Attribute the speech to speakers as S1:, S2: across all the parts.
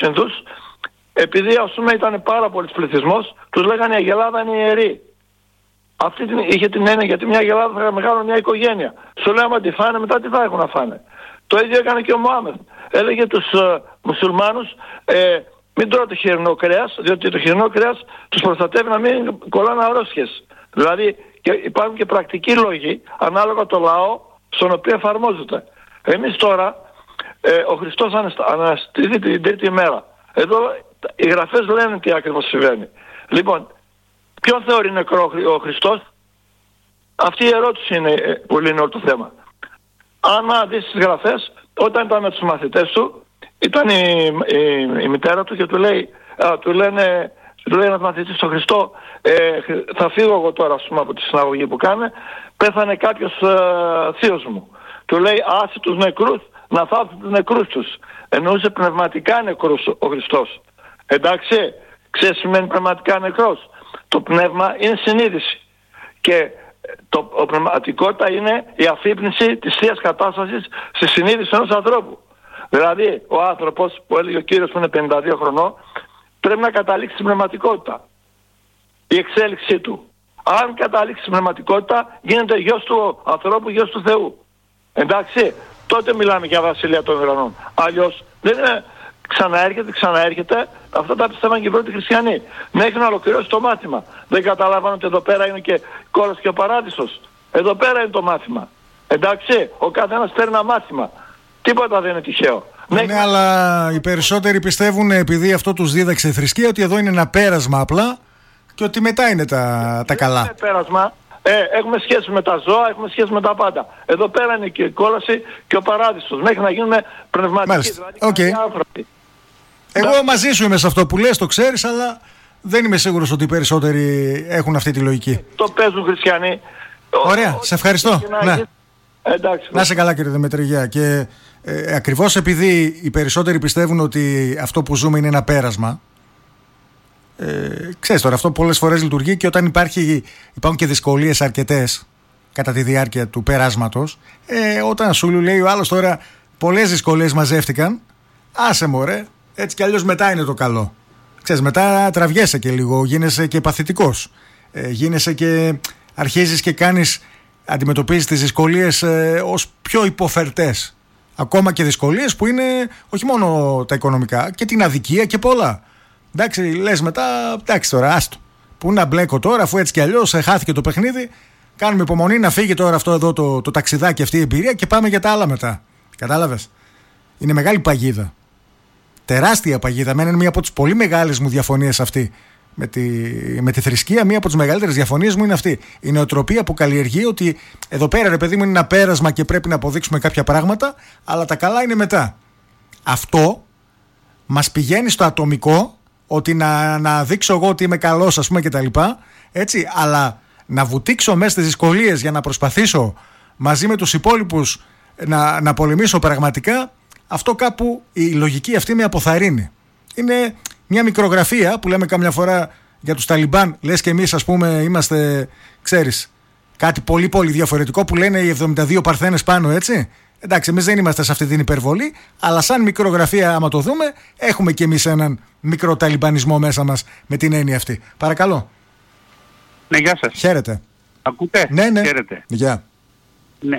S1: Ινδούς, επειδή ας πούμε ήταν πάρα πολύς πληθυσμός, τους λέγανε η Αγελάδα είναι ιερή. Αυτή είχε την έννοια, γιατί μια Αγελάδα θα μεγάλωνε μια οικογένεια. Σου λέμε τι φάνε, μετά τι θα έχουν να φάνε. Το ίδιο έκανε και ο Μωάμεθ. Έλεγε τους μουσουλμάνους, μην τρώτε χοιρινό κρέας, διότι το χοιρινό κρέας τους προστατεύει να μην κολλάνε αρρώστιες. Δηλαδή υπάρχουν και πρακτικοί λόγοι ανάλογα το λαό στον οποίο εφαρμόζεται. Εμείς τώρα, ο Χριστός αναστηθεί την τρίτη ημέρα. Εδώ οι γραφές λένε τι ακριβώς συμβαίνει. Λοιπόν, ποιον θεωρεί νεκρό ο Χριστός? Αυτή η ερώτηση είναι που λύνει όλο το θέμα. Αν δεις τις γραφές, όταν ήταν με τους μαθητές του, ήταν η μητέρα του και του λέει ένας μαθητής στον Χριστό, θα φύγω εγώ τώρα ας πούμε, από τη συναγωγή που κάνε, πέθανε κάποιος θείος μου. Του λέει άσε τους νεκρούς να θάψουν τους νεκρούς τους. Εννοούσε πνευματικά νεκρούς ο Χριστός. Εντάξει, ξέρεις σημαίνει πνευματικά νεκρός? Το πνεύμα είναι συνείδηση και η πνευματικότητα είναι η αφύπνιση της θείας κατάστασης στη συνείδηση ενός ανθρώπου. Δηλαδή ο άνθρωπος που έλεγε ο Κύριος που είναι 52 χρονών πρέπει να καταλήξει στην πνευματικότητα, η εξέλιξή του. Αν καταλήξει στην πνευματικότητα γίνεται γιος του ανθρώπου, γιος του Θεού. Εντάξει, τότε μιλάμε για βασιλεία των ουρανών. Αλλιώς δεν είναι ξαναέρχεται, αυτά τα πιστεύαν και οι πρώτοι χριστιανοί. Μέχρι να ολοκληρώσει το μάθημα. Δεν καταλάβανε ότι εδώ πέρα είναι και κόλος και ο παράδεισος. Εδώ πέρα είναι το μάθημα. Εντάξει, ο καθένας παίρνει ένα μάθημα. Τίποτα δεν είναι τυχαίο.
S2: Ναι, αλλά οι περισσότεροι πιστεύουν, επειδή αυτό τους δίδαξε η θρησκεία, ότι εδώ είναι ένα πέρασμα απλά και ότι μετά είναι τα καλά.
S1: Δεν είναι πέρασμα. Έχουμε σχέση με τα ζώα, έχουμε σχέση με τα πάντα. Εδώ πέρα είναι και η κόλαση και ο παράδεισος. Μέχρι να γίνουμε πνευματικοί, δηλαδή άνθρωποι.
S2: Εγώ μαζί σου είμαι σε αυτό που λες, το ξέρεις, αλλά δεν είμαι σίγουρος ότι οι περισσότεροι έχουν αυτή τη λογική.
S1: Το παίζουν χριστιανοί.
S2: Ωραία, σε ευχαριστώ. Ναι.
S1: Εντάξει,
S2: να είσαι καλά κύριε Δημητρηγιά. Και ακριβώς επειδή οι περισσότεροι πιστεύουν ότι αυτό που ζούμε είναι ένα πέρασμα, ξέρεις τώρα, αυτό πολλές φορές λειτουργεί και όταν υπάρχουν και δυσκολίες αρκετές κατά τη διάρκεια του περάσματος, όταν σου λέει ο άλλος τώρα πολλές δυσκολίες μαζεύτηκαν, άσε μωρέ, έτσι κι αλλιώς μετά είναι το καλό. Ξέρεις, μετά τραβιέσαι και λίγο, γίνεσαι και παθητικός, γίνεσαι και αρχίζεις και αντιμετωπίζεις τις δυσκολίες ως πιο υποφερτές. Ακόμα και δυσκολίες που είναι όχι μόνο τα οικονομικά, και την αδικία και πολλά. Εντάξει, λες μετά, εντάξει τώρα, άστο. Πού να μπλέκω τώρα, αφού έτσι κι αλλιώς χάθηκε το παιχνίδι. Κάνουμε υπομονή να φύγει τώρα αυτό εδώ το ταξιδάκι, αυτή η εμπειρία και πάμε για τα άλλα μετά. Κατάλαβες? Είναι μεγάλη παγίδα. Τεράστια παγίδα. Εμένα είναι μία από τις πολύ μεγάλες μου διαφωνίες αυτή. Με τη θρησκεία, μία από τις μεγαλύτερες διαφωνίες μου είναι αυτή. Η νοοτροπία που καλλιεργεί ότι εδώ πέρα, ρε παιδί μου, είναι ένα πέρασμα και πρέπει να αποδείξουμε κάποια πράγματα, αλλά τα καλά είναι μετά. Αυτό μας πηγαίνει στο ατομικό, ότι να δείξω εγώ ότι είμαι καλός, ας πούμε, κτλ. Έτσι, αλλά να βουτήξω μέσα στις δυσκολίες για να προσπαθήσω μαζί με τους υπόλοιπους να πολεμήσω πραγματικά, αυτό κάπου η λογική αυτή με αποθαρρύνει. Είναι μια μικρογραφία που λέμε καμιά φορά για τους Ταλιμπάν, λες και εμείς ας πούμε είμαστε, ξέρεις, κάτι πολύ πολύ διαφορετικό που λένε οι 72 παρθένες πάνω, έτσι. Εντάξει, εμείς δεν είμαστε σε αυτή την υπερβολή, αλλά σαν μικρογραφία άμα το δούμε, έχουμε κι εμείς έναν μικρό ταλιμπανισμό μέσα μας με την έννοια αυτή. Παρακαλώ.
S3: Ναι, γεια σας.
S2: Χαίρετε.
S3: Ακούτε?
S2: Ναι.
S3: Χαίρετε.
S2: Γεια.
S3: Ναι.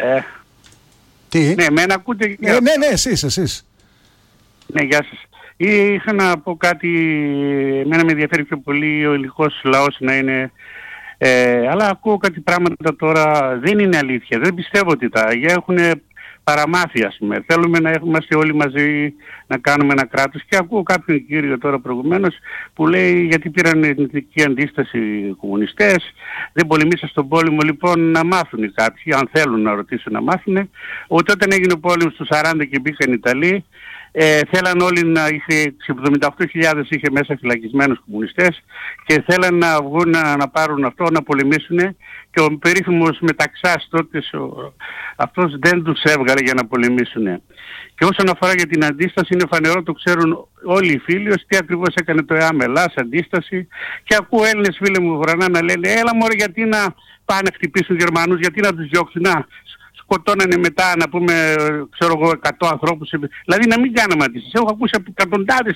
S2: Τι?
S3: Ναι, μένα ακούτε?
S2: Ναι, εσείς.
S3: Ναι, γεια σας. Είχα να πω κάτι, εμένα με ενδιαφέρει πιο πολύ ο ελληνικός λαός να είναι, αλλά ακούω κάτι πράγματα τώρα, δεν είναι αλήθεια, δεν πιστεύω ότι τα Αγία έχουν παραμάθει, ας πούμε. Θέλουμε να είμαστε όλοι μαζί, να κάνουμε ένα κράτος, και ακούω κάποιον κύριο τώρα προηγουμένως που λέει γιατί πήραν εθνική αντίσταση οι κομμουνιστές, δεν πολεμήσαν στον πόλεμο. Λοιπόν, να μάθουν οι κάποιοι, αν θέλουν να ρωτήσουν, να μάθουν ότι όταν έγινε ο πόλεμος του 40 και μπήκαν οι Ιταλοί, θέλαν όλοι να είχε 78.000 είχε μέσα φυλακισμένους κομμουνιστές και θέλαν να βγουν να πάρουν αυτό, να πολεμήσουν, και ο περίφημος Μεταξάς τότε αυτός δεν τους έβγαλε για να πολεμήσουν. Και όσον αφορά για την αντίσταση, είναι φανερό, το ξέρουν όλοι οι φίλοι, ότι τι ακριβώς έκανε το ΕΑΜ Ελλάς, αντίσταση, και ακούω Έλληνες φίλοι μου βρανά να λένε έλα μωρέ, γιατί να πάνε να χτυπήσουν Γερμανούς, γιατί να τους διώξουν, σκοτώνανε μετά, να πούμε, ξέρω εγώ, 100 ανθρώπους. Δηλαδή να μην κάναμε αντίσταση. Έχω ακούσει από εκατοντάδες